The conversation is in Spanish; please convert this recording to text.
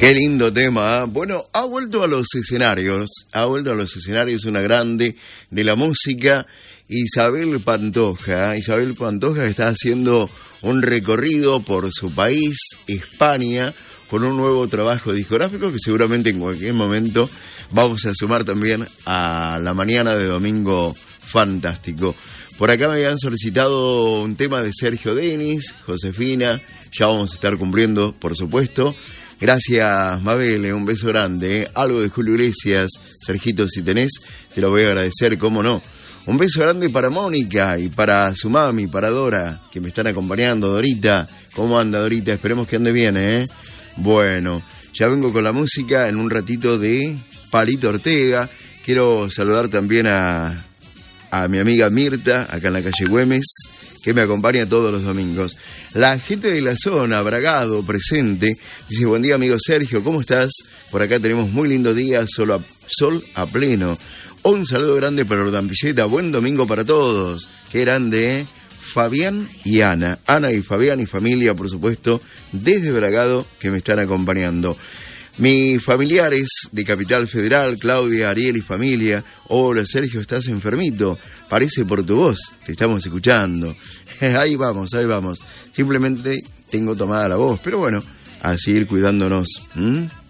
Qué lindo tema, ¿eh? Bueno, ha vuelto a los escenarios una grande de la música, Isabel Pantoja. Isabel Pantoja está haciendo un recorrido por su país, España, con un nuevo trabajo discográfico que seguramente en cualquier momento vamos a sumar también a la mañana de Domingo Fantástico. Por acá me habían solicitado un tema de Sergio Denis, Josefina, ya vamos a estar cumpliendo, por supuesto. Gracias, Mabel, un beso grande. Algo de Julio Iglesias, Sergito, si tenés, te lo voy a agradecer, cómo no. Un beso grande para Mónica y para su mami, para Dora, que me están acompañando. Dorita, ¿cómo anda, Dorita? Esperemos que ande bien, ¿eh? Bueno, ya vengo con la música en un ratito de Palito Ortega. Quiero saludar también a mi amiga Mirta, acá en la calle Güemes, que me acompaña todos los domingos. La gente de la zona, Bragado, presente, dice: buen día, amigo Sergio, ¿cómo estás? Por acá tenemos muy lindo día, sol a pleno. Un saludo grande para Ordampilleta, buen domingo para todos. Qué grande, ¿eh? Fabián y Ana. Ana y Fabián y familia, por supuesto, desde Bragado, que me están acompañando. Mis familiares de Capital Federal, Claudia, Ariel y familia. Hola, Sergio, ¿estás enfermito? Parece por tu voz, te estamos escuchando. Ahí vamos. Simplemente tengo tomada la voz, pero bueno, a seguir cuidándonos.